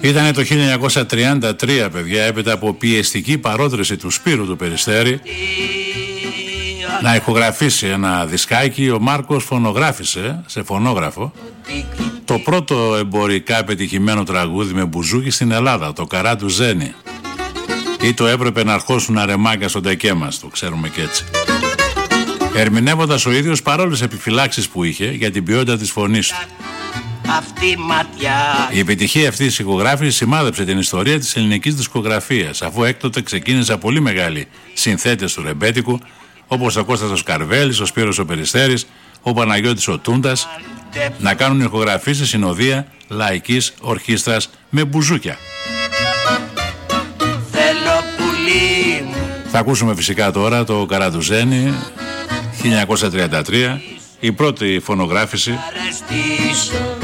Ήτανε το 1933, παιδιά, έπειτα από πιεστική παρότριση του Σπύρου του Περιστέρη να ηχογραφήσει ένα δισκάκι. Ο Μάρκος φωνογράφησε σε φωνόγραφο το πρώτο εμπορικά πετυχημένο τραγούδι με μπουζούκι στην Ελλάδα, το Καρά του Ζένη, ή το Έπρεπε να αρχώσουν αρεμάκια στον τεκέ μας, το ξέρουμε και έτσι, ερμηνεύοντας ο ίδιος παρόλες επιφυλάξεις που είχε για την ποιότητα της φωνής του. Η επιτυχία αυτής της ηχογράφησης σημάδεψε την ιστορία της ελληνικής δισκογραφίας, αφού έκτοτε ξεκίνησαν πολύ μεγάλοι συνθέτες του ρεμπέτικου, όπως ο Κώστας ο Σκαρβέλης, ο Σπύρος ο Περιστέρης, ο Παναγιώτης ο Τούντας, να κάνουν ηχογραφήσεις συνοδεία λαϊκής ορχήστρας με μπουζούκια. Θα ακούσουμε φυσικά τώρα το Καρατουζένι 1933, η πρώτη φωνογράφηση